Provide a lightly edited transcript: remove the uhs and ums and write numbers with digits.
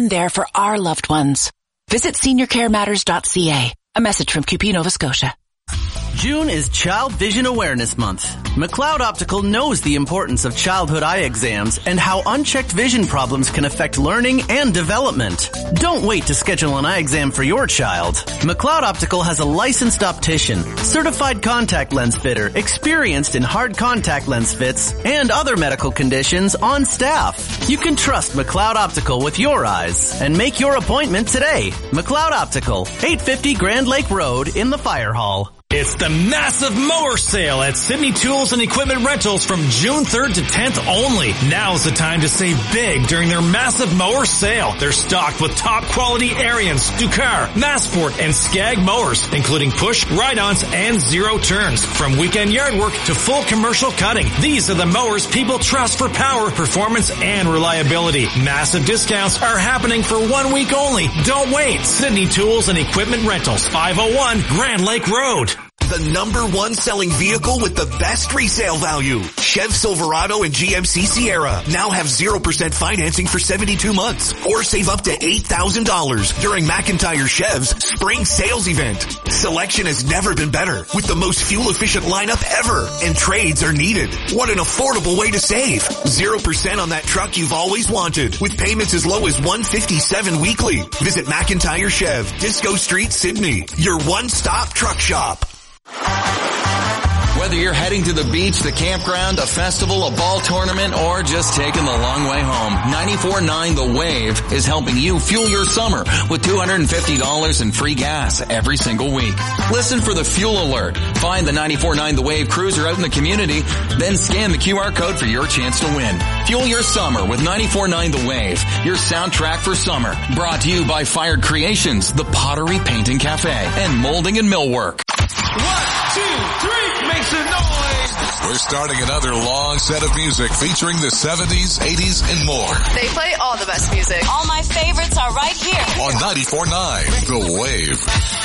been there for our loved ones. Visit seniorcarematters.ca. A message from QP Nova Scotia. June is Child Vision Awareness Month. McLeod Optical knows the importance of childhood eye exams and how unchecked vision problems can affect learning and development. Don't wait to schedule an eye exam for your child. McLeod Optical has a licensed optician, certified contact lens fitter, experienced in hard contact lens fits, and other medical conditions on staff. You can trust McLeod Optical with your eyes and make your appointment today. McLeod Optical, 850 Grand Lake Road in the Fire Hall. It's the massive mower sale at Sydney Tools and Equipment Rentals from June 3rd to 10th only. Now's the time to save big during their massive mower sale. They're stocked with top quality Ariens, Ducar, Massport, and Skag mowers, including push, ride-ons, and zero turns. From weekend yard work to full commercial cutting, these are the mowers people trust for power, performance, and reliability. Massive discounts are happening for 1 week only. Don't wait. Sydney Tools and Equipment Rentals, 501 Grand Lake Road. The #1 selling vehicle with the best resale value. Chev Silverado and GMC Sierra now have 0% financing for 72 months or save up to $8,000 during McIntyre Chev's spring sales event. Selection has never been better with the most fuel efficient lineup ever, and trades are needed. What an affordable way to save. 0% on that truck you've always wanted with payments as low as $157 weekly. Visit McIntyre Chev, Disco Street, Sydney, your one-stop truck shop. Whether you're heading to the beach, the campground, a festival, a ball tournament, or just taking the long way home, 94.9 The Wave is helping you fuel your summer with $250 in free gas every single week. Listen for the fuel alert. Find the 94.9 The Wave cruiser out in the community, then scan the QR code for your chance to win. Fuel your summer with 94.9 The Wave, your soundtrack for summer. Brought to you by Fired Creations, the Pottery Painting Cafe, and Molding and Millwork. 1, 2, 3, make some noise! We're starting another long set of music featuring the 70s, 80s, and more. They play all the best music. All my favorites are right here. On 94.9 The Wave.